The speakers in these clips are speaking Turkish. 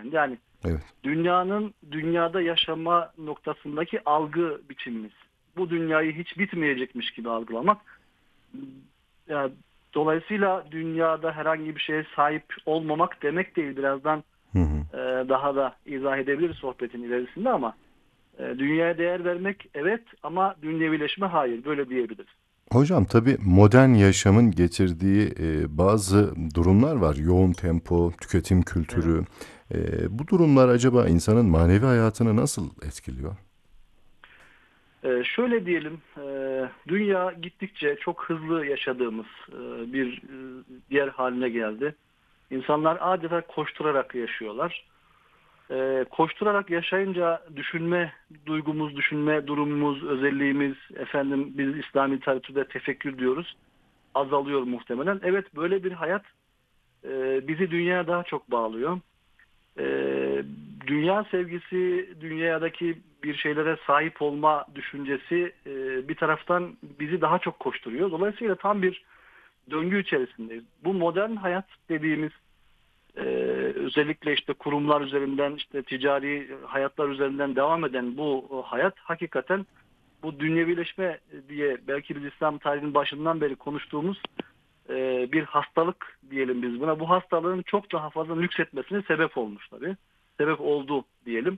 şekillendi. Yani Evet. dünyada yaşama noktasındaki algı biçimimiz. Bu dünyayı hiç bitmeyecekmiş gibi algılamak. Yani dolayısıyla dünyada herhangi bir şeye sahip olmamak demek değil. Birazdan Hı hı. daha da izah edebiliriz sohbetin ilerisinde ama dünyaya değer vermek evet ama dünyevileşme hayır. Böyle diyebiliriz. Hocam tabii modern yaşamın getirdiği bazı durumlar var. Yoğun tempo, tüketim Evet. kültürü. Bu durumlar acaba insanın manevi hayatını nasıl etkiliyor? Şöyle diyelim, dünya gittikçe çok hızlı yaşadığımız bir yer haline geldi. İnsanlar adeta koşturarak yaşıyorlar. Koşturarak yaşayınca düşünme duygumuz, düşünme durumumuz, özelliğimiz, efendim biz İslami literatürde tefekkür diyoruz, azalıyor muhtemelen. Evet, böyle bir hayat bizi dünyaya daha çok bağlıyor. Dünya sevgisi, dünyadaki bir şeylere sahip olma düşüncesi bir taraftan bizi daha çok koşturuyor. Dolayısıyla tam bir döngü içerisindeyiz. Bu modern hayat dediğimiz e, özellikle işte kurumlar üzerinden, işte ticari hayatlar üzerinden devam eden bu hayat hakikaten bu dünyevileşme diye belki biz İslam tarihinin başından beri konuştuğumuz bir hastalık diyelim biz buna. Bu hastalığın çok daha fazla nüksetmesine sebep olmuş tabii. Sebep oldu diyelim.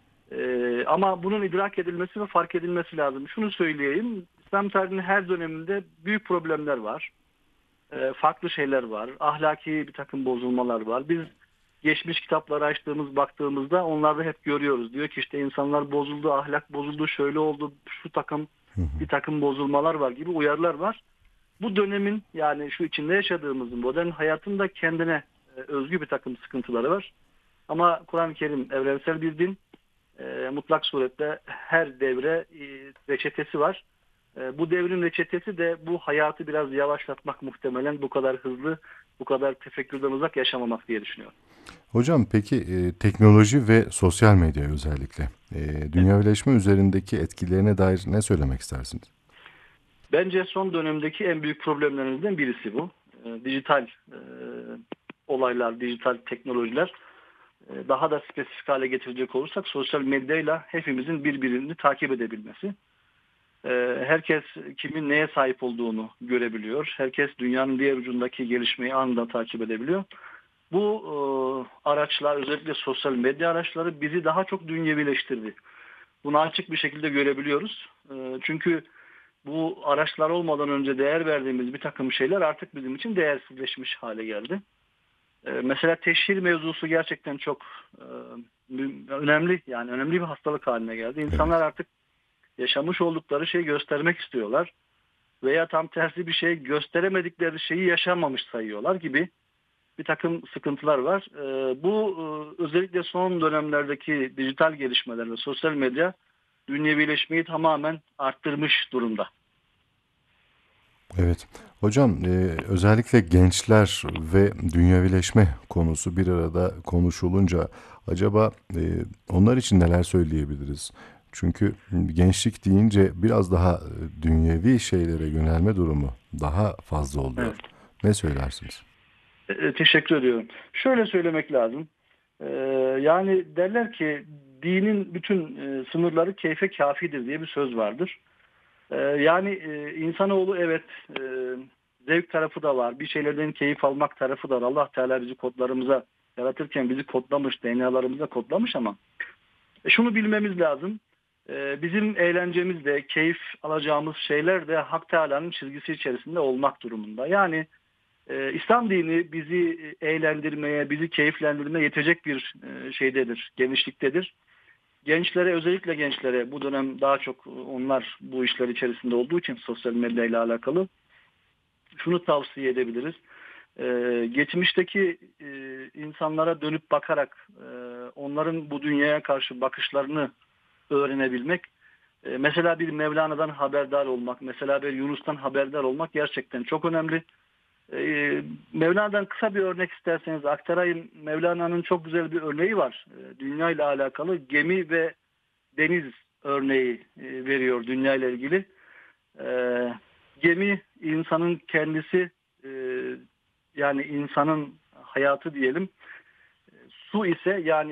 Ama bunun idrak edilmesi ve fark edilmesi lazım. Şunu söyleyeyim. İslam tarihinin her döneminde büyük problemler var. Farklı şeyler var. Ahlaki bir takım bozulmalar var. Biz geçmiş kitapları açtığımız, baktığımızda onlarda hep görüyoruz. Diyor ki işte insanlar bozuldu, ahlak bozuldu, şöyle oldu, Hı hı. bir takım bozulmalar var gibi uyarılar var. Bu dönemin yani şu içinde yaşadığımız modern hayatın da kendine özgü bir takım sıkıntıları var. Ama Kur'an-ı Kerim evrensel bir din. Mutlak surette her devre reçetesi var. Bu devrin reçetesi de bu hayatı biraz yavaşlatmak muhtemelen bu kadar hızlı, bu kadar tefekkürden uzak yaşamamak diye düşünüyorum. Hocam peki teknoloji ve sosyal medya özellikle Evet. dünyavileşme üzerindeki etkilerine dair ne söylemek istersiniz? Bence son dönemdeki en büyük problemlerimizden birisi bu. Dijital olaylar, dijital teknolojiler. Daha da spesifik hale getirecek olursak sosyal medyayla hepimizin birbirini takip edebilmesi. Herkes kimin neye sahip olduğunu görebiliyor. Herkes dünyanın diğer ucundaki gelişmeyi anında takip edebiliyor. Bu araçlar, özellikle sosyal medya araçları bizi daha çok dünyevileştirdi. Bunu açık bir şekilde görebiliyoruz. Çünkü bu araçlar olmadan önce değer verdiğimiz bir takım şeyler artık bizim için değersizleşmiş hale geldi. Mesela teşhir mevzusu gerçekten çok önemli, yani önemli bir hastalık haline geldi. İnsanlar Evet. artık yaşamış oldukları şeyi göstermek istiyorlar veya tam tersi bir şey gösteremedikleri şeyi yaşanmamış sayıyorlar gibi bir takım sıkıntılar var. Bu özellikle son dönemlerdeki dijital gelişmeler ve sosyal medya dünyevileşmeyi tamamen arttırmış durumda. Evet. Hocam özellikle gençler ve dünyavileşme konusu bir arada konuşulunca acaba onlar için neler söyleyebiliriz? Çünkü gençlik deyince biraz daha dünyevi şeylere yönelme durumu daha fazla oluyor. Evet. Ne söylersiniz? Teşekkür ediyorum. Şöyle söylemek lazım. Ee, Yani derler ki dinin bütün sınırları keyfe kafidir diye bir söz vardır. Yani insanoğlu evet e, zevk tarafı da var. Bir şeylerden keyif almak tarafı da var. Allah Teala bizi kodlarımıza yaratırken bizi kodlamış, DNA'larımıza kodlamış ama şunu bilmemiz lazım. Bizim eğlencemiz de, keyif alacağımız şeyler de Hak Teala'nın çizgisi içerisinde olmak durumunda. Yani İslam dini bizi eğlendirmeye, bizi keyiflendirmeye yetecek bir şeydedir, genişliktedir. Gençlere, özellikle gençlere bu dönem daha çok onlar bu işler içerisinde olduğu için sosyal medya ile alakalı şunu tavsiye edebiliriz. Geçmişteki insanlara dönüp bakarak onların bu dünyaya karşı bakışlarını öğrenebilmek, mesela bir Mevlana'dan haberdar olmak, mesela bir Yunus'tan haberdar olmak gerçekten çok önemli. Mevlana'dan kısa bir örnek isterseniz aktarayım. Mevlana'nın çok güzel bir örneği var. Dünya ile alakalı gemi ve deniz örneği veriyor dünya ile ilgili. Gemi insanın kendisi, e, yani insanın hayatı diyelim. Su ise yani